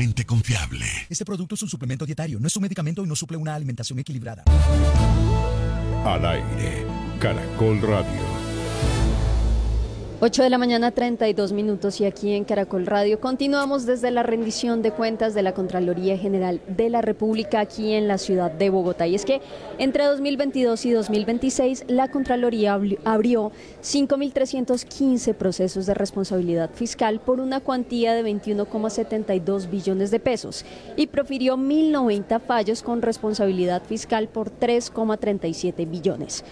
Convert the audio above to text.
Totalmente confiable. Este producto es un suplemento dietario, no es un medicamento y no suple una alimentación equilibrada. Al aire, Caracol Radio. 8 de la mañana, 32 minutos, y aquí en Caracol Radio continuamos desde la rendición de cuentas de la Contraloría General de la República aquí en la ciudad de Bogotá. Y es que entre 2022 y 2026 la Contraloría abrió 5.315 procesos de responsabilidad fiscal por una cuantía de 21,72 billones de pesos y profirió 1.090 fallos con responsabilidad fiscal por 3,37 billones.